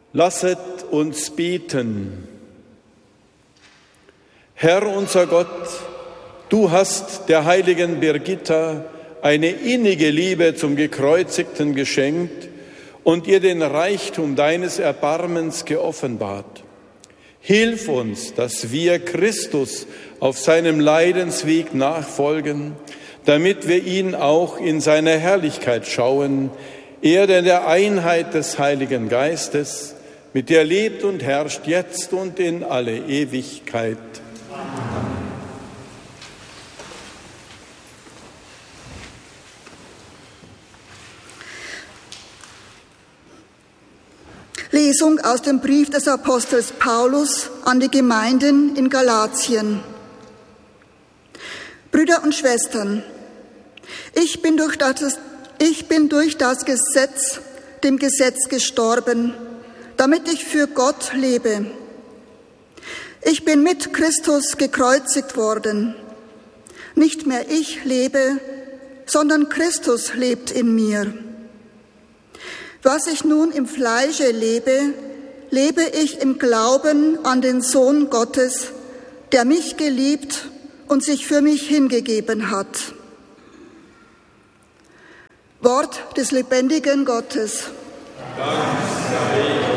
Lasset uns beten. Herr unser Gott, du hast der heiligen Birgitta eine innige Liebe zum Gekreuzigten geschenkt und ihr den Reichtum deines Erbarmens geoffenbart. Hilf uns, dass wir Christus auf seinem Leidensweg nachfolgen, damit wir ihn auch in seiner Herrlichkeit schauen, er, der in der Einheit des Heiligen Geistes, mit der lebt und herrscht jetzt und in alle Ewigkeit. Amen. Lesung aus dem Brief des Apostels Paulus an die Gemeinden in Galatien. Brüder und Schwestern, ich bin durch das Gesetz, dem Gesetz gestorben, damit ich für Gott lebe. Ich bin mit Christus gekreuzigt worden. Nicht mehr ich lebe, sondern Christus lebt in mir. Was ich nun im Fleische lebe, lebe ich im Glauben an den Sohn Gottes, der mich geliebt und sich für mich hingegeben hat. Wort des lebendigen Gottes. Dank sei